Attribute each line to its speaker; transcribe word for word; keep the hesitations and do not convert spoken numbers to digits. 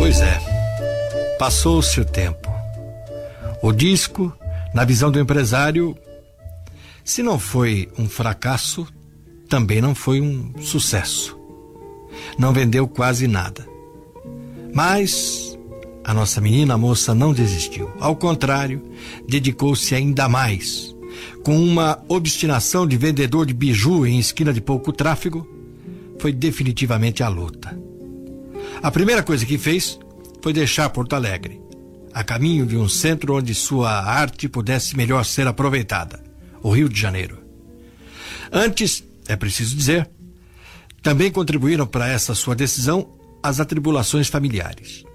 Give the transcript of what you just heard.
Speaker 1: Pois é, passou-se o tempo. O disco, na visão do empresário, se não foi um fracasso, também não foi um sucesso. Não vendeu quase nada. Mas a nossa menina moça não desistiu. Ao contrário, dedicou-se ainda mais. Com uma obstinação de vendedor de biju em esquina de pouco tráfego, foi definitivamente à luta. A primeira coisa que fez foi deixar Porto Alegre, a caminho de um centro onde sua arte pudesse melhor ser aproveitada, o Rio de Janeiro. Antes, é preciso dizer, também contribuíram para essa sua decisão as atribulações familiares.